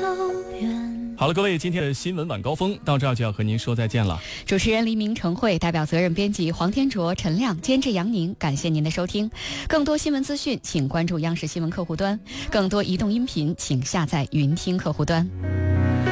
好了，各位，今天的新闻晚高峰到这儿就要和您说再见了。 主持人黎明、陈慧，代表责任编辑黄天卓、陈亮，监制杨宁，感谢您的收听。更多新闻资讯，请关注央视新闻客户端；更多移动音频，请下载云听客户端。